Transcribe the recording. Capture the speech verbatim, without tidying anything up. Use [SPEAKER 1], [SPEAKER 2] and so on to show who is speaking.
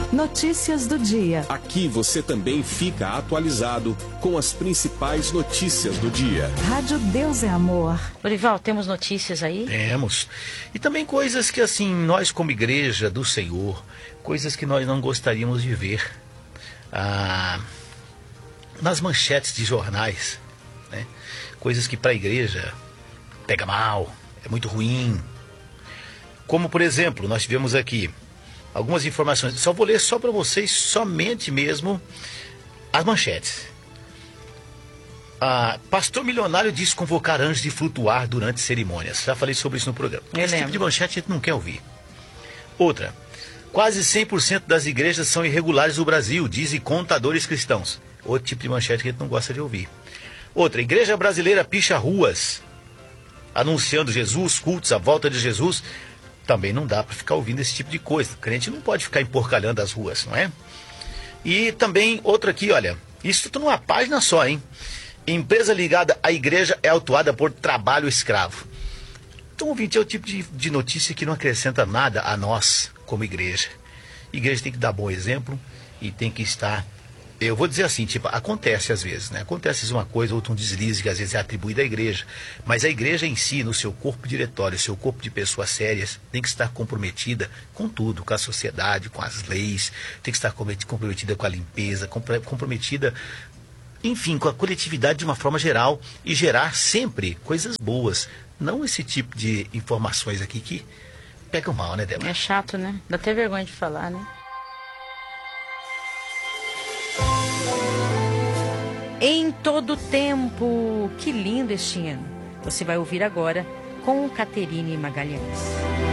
[SPEAKER 1] Notícias do dia.
[SPEAKER 2] Aqui você também fica atualizado com as principais notícias do dia.
[SPEAKER 1] Rádio Deus é Amor.
[SPEAKER 3] Lorival, temos notícias aí?
[SPEAKER 4] Temos. E também coisas que, assim, nós como igreja do Senhor, coisas que nós não gostaríamos de ver ah, nas manchetes de jornais, né? Coisas que para a igreja pega mal, é muito ruim. Como, por exemplo, nós tivemos aqui algumas informações. Só vou ler só para vocês, somente mesmo, as manchetes. Ah, pastor milionário diz convocar anjos de flutuar durante cerimônias. Já falei sobre isso no programa.
[SPEAKER 3] Eu
[SPEAKER 4] Esse
[SPEAKER 3] lembro.
[SPEAKER 4] tipo de manchete a gente não quer ouvir. Outra. Quase cem por cento das igrejas são irregulares no Brasil, dizem contadores cristãos. Outro tipo de manchete que a gente não gosta de ouvir. Outra. Igreja brasileira picha ruas, anunciando Jesus, cultos, a volta de Jesus. Também não dá para ficar ouvindo esse tipo de coisa. O crente não pode ficar emporcalhando as ruas, não é? E também outra aqui, olha. Isso tudo numa página só, hein? Empresa ligada à igreja é autuada por trabalho escravo. Então, ouvinte, é o tipo de, de notícia que não acrescenta nada a nós, como igreja. A igreja tem que dar bom exemplo e tem que estar... Eu vou dizer assim, tipo, acontece às vezes, né? Acontece uma coisa, outra um deslize que às vezes é atribuído à igreja. Mas a igreja em si, no seu corpo diretório, seu corpo de pessoas sérias, tem que estar comprometida com tudo, com a sociedade, com as leis, tem que estar comprometida com a limpeza, comprometida, enfim, com a coletividade de uma forma geral e gerar sempre coisas boas. Não esse tipo de informações aqui que pegam mal, né, Débora?
[SPEAKER 3] É chato, né? Dá até vergonha de falar, né? Em todo tempo, que lindo este ano. Você vai ouvir agora com Caterine Magalhães.